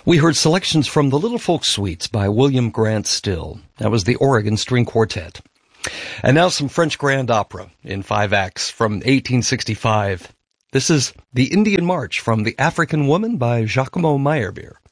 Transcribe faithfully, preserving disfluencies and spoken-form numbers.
We heard selections from the Little Folk Suites by William Grant Still. That was the Oregon String Quartet. And now some French grand opera in five acts from eighteen sixty-five. This is The Indian March from The African Woman by Giacomo Meyerbeer.